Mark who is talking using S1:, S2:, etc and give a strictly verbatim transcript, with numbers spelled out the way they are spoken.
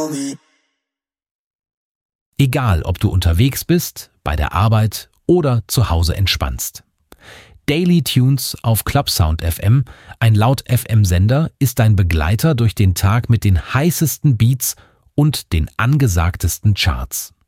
S1: Egal, ob du unterwegs bist, bei der Arbeit oder zu Hause entspannst. Daily Tunes auf Clubsound F M, ein Laut-F M-Sender, ist dein Begleiter durch den Tag mit den heißesten Beats und den angesagtesten Charts.